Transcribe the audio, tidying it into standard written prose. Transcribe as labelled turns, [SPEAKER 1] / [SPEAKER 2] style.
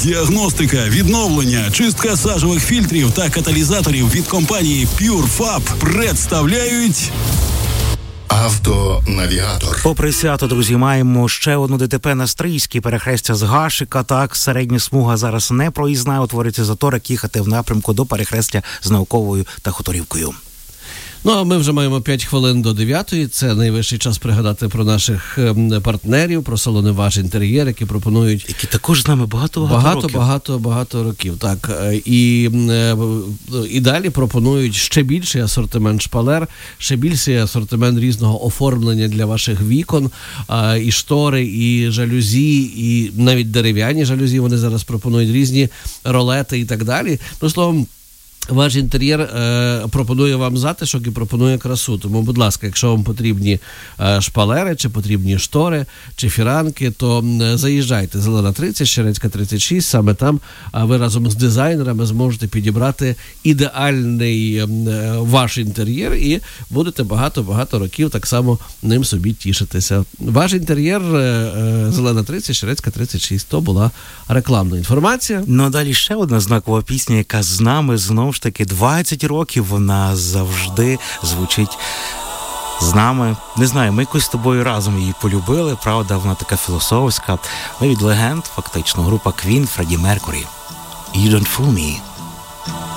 [SPEAKER 1] Діагностика, відновлення, чистка сажових фільтрів та каталізаторів від компанії PureFab представляють
[SPEAKER 2] Автонавігатор.
[SPEAKER 3] Попри свято, друзі, маємо ще одну ДТП на Стрийській, перехрестя з Гашика. Так, середня смуга зараз не проїзна, утворюється затор, як їхати в напрямку до перехрестя з Науковою та Хуторівкою.
[SPEAKER 4] Ну, а ми вже маємо 5 хвилин до 9-ї. Це найвищий час пригадати про нашнаших партнерів, про салони «Ваш інтер'єр», які пропонують...
[SPEAKER 3] Які також з нами багато років.
[SPEAKER 4] Так. І далі пропонують ще більший асортимент шпалер, ще більший асортимент різного оформлення для ваших вікон, і штори, і жалюзі, і навіть дерев'яні жалюзі вони зараз пропонують, різні ролети і так далі. Ну, словом, «Ваш інтер'єр» пропонує вам затишок і пропонує красу. Тому, будь ласка, якщо вам потрібні шпалери, чи потрібні штори, чи фіранки, то заїжджайте. Зелена 30, Щерецька 36. Саме там ви разом з дизайнерами зможете підібрати ідеальний ваш інтер'єр і будете багато-багато років так само ним собі тішитися. «Ваш інтер'єр», Зелена 30, Щерецька 36. То була рекламна інформація.
[SPEAKER 3] Ну, а далі ще одна знакова пісня, яка з нами знову ж таки 20 років вона завжди звучить з нами. Не знаю, ми якось з тобою разом її полюбили, правда, вона така філософська. Ми від легенд, фактично, група Queen, Фредді Меркурі. You don't fool me.